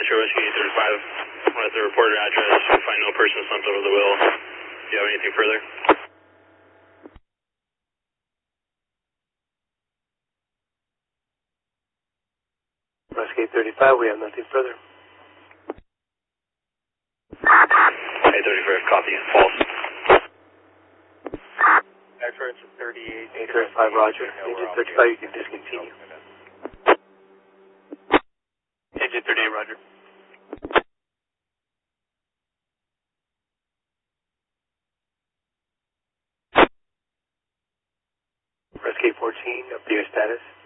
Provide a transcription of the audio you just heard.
Metro Whiskey 35. At the reported address, we find no person slumped over the wheel. Do you have anything further? Whiskey 35, we have nothing further. 835, copy. False. Metro 38. 835, roger. Engine 35, you can discontinue. Engine 38, roger. Rescue 14, update your status.